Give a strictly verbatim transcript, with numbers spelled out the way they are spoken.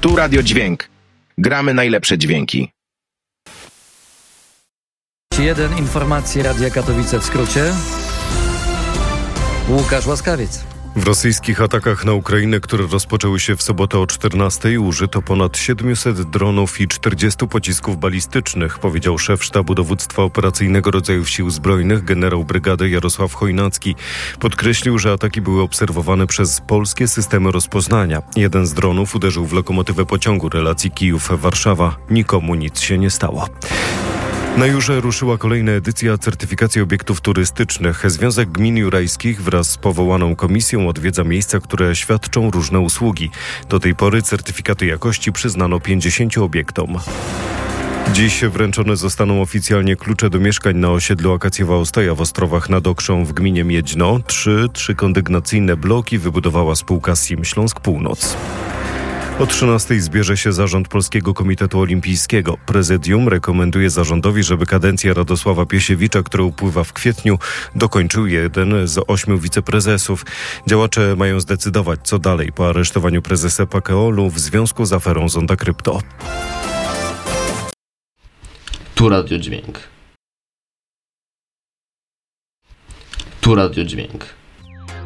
Tu Radio Dźwięk. Gramy najlepsze dźwięki. Jeden informacje Radia Katowice w skrócie. Łukasz Łaskawiec. W rosyjskich atakach na Ukrainę, które rozpoczęły się w sobotę o czternastej, użyto ponad siedmiuset dronów i czterdziestu pocisków balistycznych, powiedział szef sztabu dowództwa operacyjnego rodzajów sił zbrojnych generał brygady Jarosław Chojnacki. Podkreślił, że ataki były obserwowane przez polskie systemy rozpoznania. Jeden z dronów uderzył w lokomotywę pociągu relacji Kijów-Warszawa. Nikomu nic się nie stało. Na Jurze ruszyła kolejna edycja certyfikacji obiektów turystycznych. Związek Gmin Jurajskich wraz z powołaną komisją odwiedza miejsca, które świadczą różne usługi. Do tej pory certyfikaty jakości przyznano pięćdziesięciu obiektom. Dziś wręczone zostaną oficjalnie klucze do mieszkań na osiedlu Akacjowa Ostoja w Ostrowach nad Okrzą w gminie Miedźno. Trzy trzykondygnacyjne bloki wybudowała spółka Sim Śląsk Północ. O trzynastej zbierze się zarząd Polskiego Komitetu Olimpijskiego. Prezydium rekomenduje zarządowi, żeby kadencja Radosława Piesiewicza, która upływa w kwietniu, dokończył jeden z ośmiu wiceprezesów. Działacze mają zdecydować, co dalej po aresztowaniu prezesa Pakeolu w związku z aferą Zonda Krypto. Tu Radio Dźwięk. Tu Radio Dźwięk.